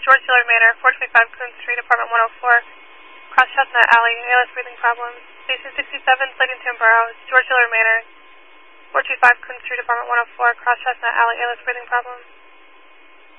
George Dillard Manor, 425 Coon Street, apartment 104, cross Chestnut Alley, ALS breathing problems. Station 67, Slating Borough, George Dillard Manor, 425 Coon Street, apartment 104, cross Chestnut Alley, ALS breathing problems.